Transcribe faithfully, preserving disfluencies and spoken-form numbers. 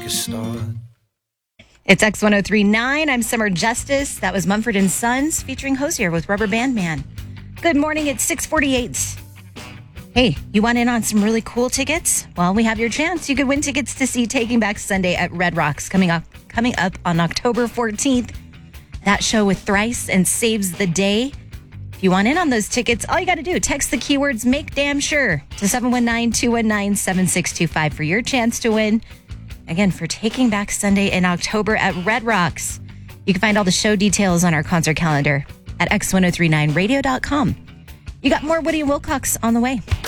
a start. It's X one oh three point nine. I'm Summer Justice. That was Mumford and Sons featuring Hosier with Rubber Band Man. Good morning. It's six forty-eight. Hey, you want in on some really cool tickets? Well, we have your chance. You could win tickets to see Taking Back Sunday at Red Rocks coming up coming up on October fourteenth. That show with Thrice and Saves the Day. If you want in on those tickets, all you got to do, text the keywords Make Damn Sure to seven one nine, two one nine, seven six two five for your chance to win. Again, for Taking Back Sunday in October at Red Rocks. You can find all the show details on our concert calendar at x ten thirty-nine radio dot com. You got more Woody and Wilcox on the way.